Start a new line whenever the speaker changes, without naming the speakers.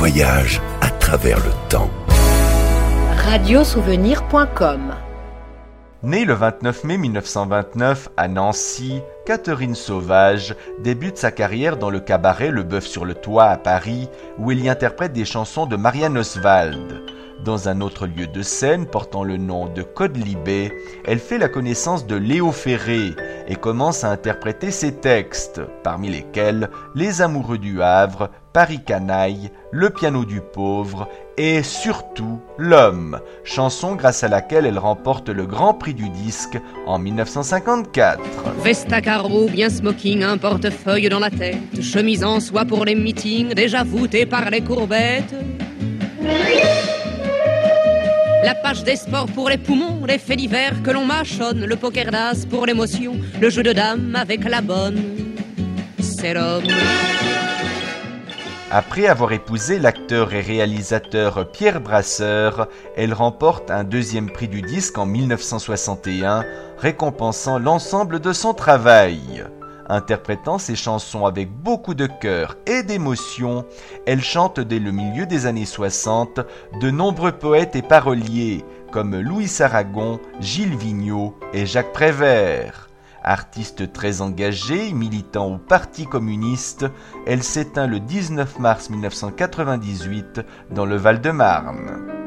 voyage à travers le temps.
Radiosouvenir.com.
Née le 29 mai 1929 à Nancy, Catherine Sauvage débute sa carrière dans le cabaret Le Bœuf sur le Toit à Paris, où elle y interprète des chansons de Marianne Oswald. Dans un autre lieu de scène portant le nom de Codlibet, elle fait la connaissance de Léo Ferré et commence à interpréter ses textes, parmi lesquels Les Amoureux du Havre, Paris Canaille, Le Piano du Pauvre et surtout L'Homme, chanson grâce à laquelle elle remporte le Grand Prix du disque en 1954.
Veste à carreaux, bien smoking, un portefeuille dans la tête, chemise en soie pour les meetings, déjà voûtée par les courbettes. La page des sports pour les poumons, les faits divers que l'on mâchonne, le poker d'as pour l'émotion, le jeu de dames avec la bonne. C'est l'homme.
Après avoir épousé l'acteur et réalisateur Pierre Brasseur, elle remporte un deuxième prix du disque en 1961, récompensant l'ensemble de son travail. Interprétant ses chansons avec beaucoup de cœur et d'émotion, elle chante dès le milieu des années 60 de nombreux poètes et paroliers comme Louis Aragon, Gilles Vigneault et Jacques Prévert. Artiste très engagée, militant au Parti communiste, elle s'éteint le 19 mars 1998 dans le Val-de-Marne.